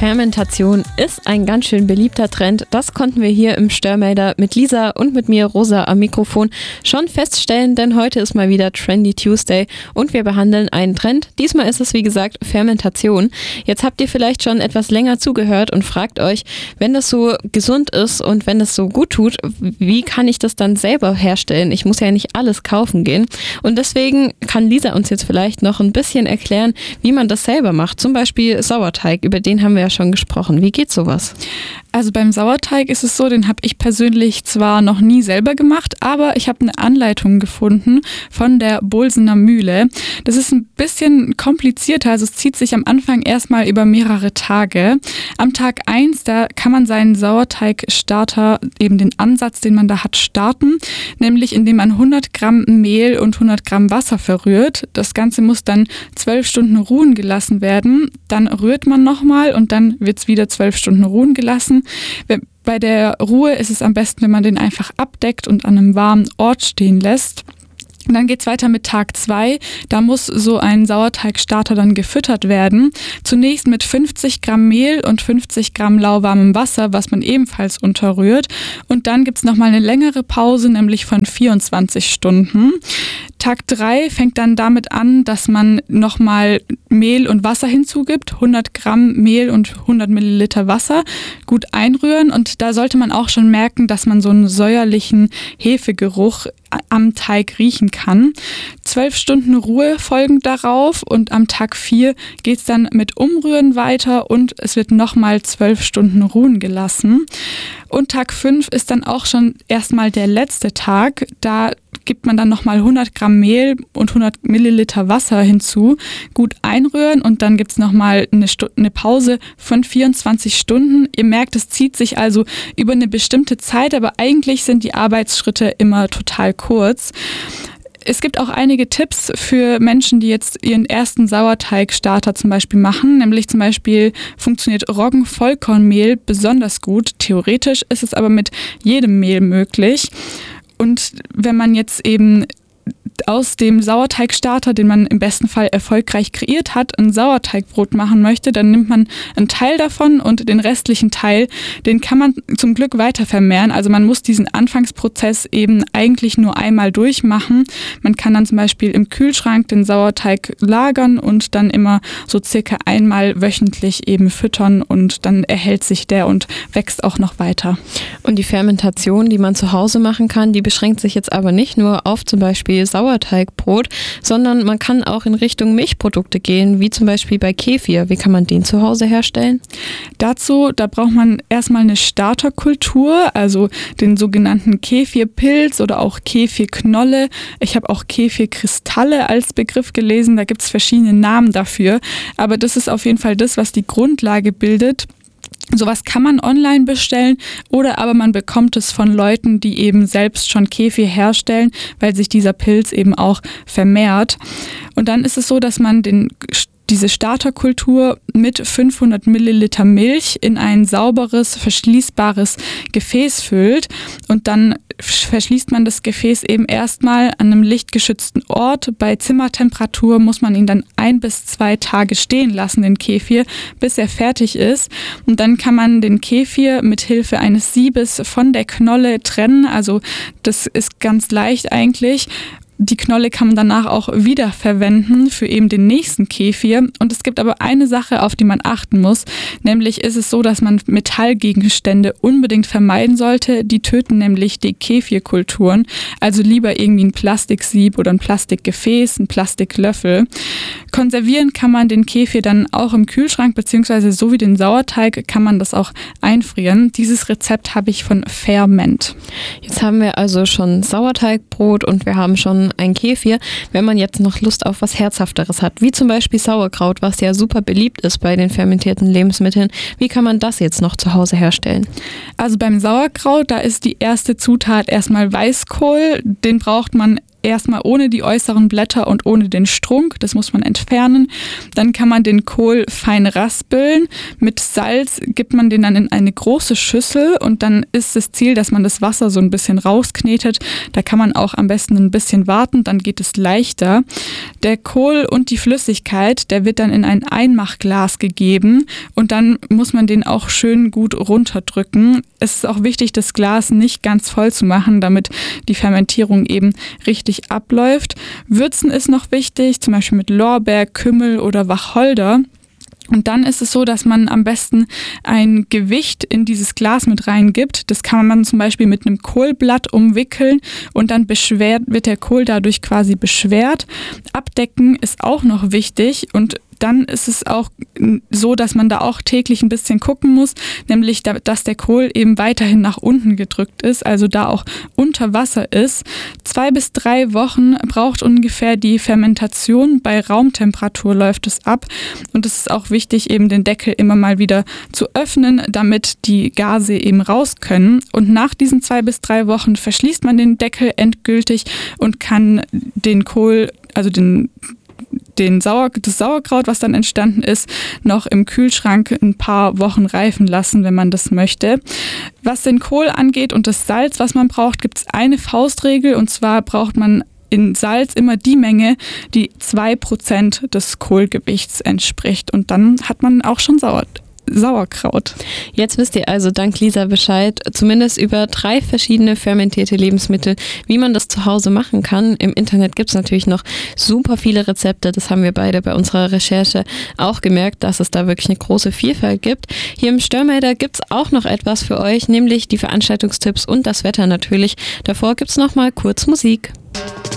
Fermentation ist ein ganz schön beliebter Trend. Das konnten wir hier im Störmelder mit Lisa und mit mir, Rosa, am Mikrofon schon feststellen, denn heute ist mal wieder Trendy Tuesday und wir behandeln einen Trend. Diesmal ist es, wie gesagt, Fermentation. Jetzt habt ihr vielleicht schon etwas länger zugehört und fragt euch, wenn das so gesund ist und wenn das so gut tut, wie kann ich das dann selber herstellen? Ich muss ja nicht alles kaufen gehen. Und deswegen kann Lisa uns jetzt vielleicht noch ein bisschen erklären, wie man das selber macht. Zum Beispiel Sauerteig, über den haben wir ja schon gesprochen. Wie geht sowas? Also beim Sauerteig ist es so, den habe ich persönlich zwar noch nie selber gemacht, aber ich habe eine Anleitung gefunden von der Bohlsener Mühle. Das ist ein bisschen komplizierter, also es zieht sich am Anfang erstmal über mehrere Tage. Am Tag 1, da kann man seinen Sauerteigstarter, eben den Ansatz, den man da hat, starten, nämlich indem man 100 Gramm Mehl und 100 Gramm Wasser verrührt. Das Ganze muss dann 12 Stunden ruhen gelassen werden. Dann rührt man nochmal und dann wird es wieder 12 Stunden ruhen gelassen. Bei der Ruhe ist es am besten, wenn man den einfach abdeckt und an einem warmen Ort stehen lässt. Und dann geht's weiter mit Tag 2. Da muss so ein Sauerteigstarter dann gefüttert werden. Zunächst mit 50 Gramm Mehl und 50 Gramm lauwarmem Wasser, was man ebenfalls unterrührt. Und dann gibt's nochmal eine längere Pause, nämlich von 24 Stunden. Tag 3 fängt dann damit an, dass man nochmal Mehl und Wasser hinzugibt. 100 Gramm Mehl und 100 Milliliter Wasser. Gut einrühren und da sollte man auch schon merken, dass man so einen säuerlichen Hefegeruch am Teig riechen kann. 12 Stunden Ruhe folgen darauf und am Tag 4 geht es dann mit Umrühren weiter und es wird nochmal 12 Stunden ruhen gelassen. Und Tag 5 ist dann auch schon erstmal der letzte Tag. Da gibt man dann nochmal 100 Gramm Mehl und 100 Milliliter Wasser hinzu, gut einrühren und dann gibt es nochmal eine Pause von 24 Stunden. Ihr merkt, es zieht sich also über eine bestimmte Zeit, aber eigentlich sind die Arbeitsschritte immer total kurz. Es gibt auch einige Tipps für Menschen, die jetzt ihren ersten Sauerteigstarter zum Beispiel machen. Nämlich zum Beispiel funktioniert Roggenvollkornmehl besonders gut. Theoretisch ist es aber mit jedem Mehl möglich. Und wenn man jetzt eben aus dem Sauerteigstarter, den man im besten Fall erfolgreich kreiert hat, ein Sauerteigbrot machen möchte, dann nimmt man einen Teil davon und den restlichen Teil, den kann man zum Glück weiter vermehren. Also man muss diesen Anfangsprozess eben eigentlich nur einmal durchmachen. Man kann dann zum Beispiel im Kühlschrank den Sauerteig lagern und dann immer so circa einmal wöchentlich eben füttern und dann erhält sich der und wächst auch noch weiter. Und die Fermentation, die man zu Hause machen kann, die beschränkt sich jetzt aber nicht nur auf zum Beispiel Sauerteigbrot, sondern man kann auch in Richtung Milchprodukte gehen, wie zum Beispiel bei Kefir. Wie kann man den zu Hause herstellen? Da braucht man erstmal eine Starterkultur, also den sogenannten Kefirpilz oder auch Kefirknolle. Ich habe auch Kefirkristalle als Begriff gelesen, da gibt es verschiedene Namen dafür, aber das ist auf jeden Fall das, was die Grundlage bildet. Sowas kann man online bestellen oder aber man bekommt es von Leuten, die eben selbst schon Kefir herstellen, weil sich dieser Pilz eben auch vermehrt. Und dann ist es so, dass man diese Starterkultur mit 500 Milliliter Milch in ein sauberes, verschließbares Gefäß füllt und dann verschließt man das Gefäß eben erstmal an einem lichtgeschützten Ort. Bei Zimmertemperatur muss man ihn dann 1 bis 2 Tage stehen lassen, den Kefir, bis er fertig ist. Und dann kann man den Kefir mit Hilfe eines Siebes von der Knolle trennen. Also das ist ganz leicht eigentlich. Die Knolle kann man danach auch wieder verwenden für eben den nächsten Kefir. Und es gibt aber eine Sache, auf die man achten muss. Nämlich ist es so, dass man Metallgegenstände unbedingt vermeiden sollte. Die töten nämlich die Kefirkulturen. Also lieber irgendwie ein Plastiksieb oder ein Plastikgefäß, ein Plastiklöffel. Konservieren kann man den Kefir dann auch im Kühlschrank, beziehungsweise so wie den Sauerteig kann man das auch einfrieren. Dieses Rezept habe ich von Ferment. Jetzt haben wir also schon Sauerteigbrot und wir haben schon ein Kefir. Wenn man jetzt noch Lust auf was Herzhafteres hat, wie zum Beispiel Sauerkraut, was ja super beliebt ist bei den fermentierten Lebensmitteln, wie kann man das jetzt noch zu Hause herstellen? Also beim Sauerkraut, da ist die erste Zutat erstmal Weißkohl. Den braucht man erstmal ohne die äußeren Blätter und ohne den Strunk. Das muss man entfernen. Dann kann man den Kohl fein raspeln. Mit Salz gibt man den dann in eine große Schüssel und dann ist das Ziel, dass man das Wasser so ein bisschen rausknetet. Da kann man auch am besten ein bisschen warten, dann geht es leichter. Der Kohl und die Flüssigkeit, der wird dann in ein Einmachglas gegeben und dann muss man den auch schön gut runterdrücken. Es ist auch wichtig, das Glas nicht ganz voll zu machen, damit die Fermentierung eben richtig abläuft. Würzen ist noch wichtig, zum Beispiel mit Lorbeer, Kümmel oder Wacholder. Und dann ist es so, dass man am besten ein Gewicht in dieses Glas mit reingibt. Das kann man zum Beispiel mit einem Kohlblatt umwickeln und dann wird der Kohl dadurch quasi beschwert. Abdecken ist auch noch wichtig und dann ist es auch so, dass man da auch täglich ein bisschen gucken muss, nämlich dass der Kohl eben weiterhin nach unten gedrückt ist, also da auch unter Wasser ist. 2 bis 3 Wochen braucht ungefähr die Fermentation. Bei Raumtemperatur läuft es ab und es ist auch wichtig, eben den Deckel immer mal wieder zu öffnen, damit die Gase eben raus können. Und nach diesen 2 bis 3 Wochen verschließt man den Deckel endgültig und kann den Kohl, also das Sauerkraut, was dann entstanden ist, noch im Kühlschrank ein paar Wochen reifen lassen, wenn man das möchte. Was den Kohl angeht und das Salz, was man braucht, gibt es eine Faustregel und zwar braucht man in Salz immer die Menge, die 2% des Kohlgewichts entspricht und dann hat man auch schon Sauerkraut. Jetzt wisst ihr also dank Lisa Bescheid, zumindest über 3 verschiedene fermentierte Lebensmittel, wie man das zu Hause machen kann. Im Internet gibt es natürlich noch super viele Rezepte, das haben wir beide bei unserer Recherche auch gemerkt, dass es da wirklich eine große Vielfalt gibt. Hier im Störmelder gibt es auch noch etwas für euch, nämlich die Veranstaltungstipps und das Wetter natürlich. Davor gibt es noch mal kurz Musik.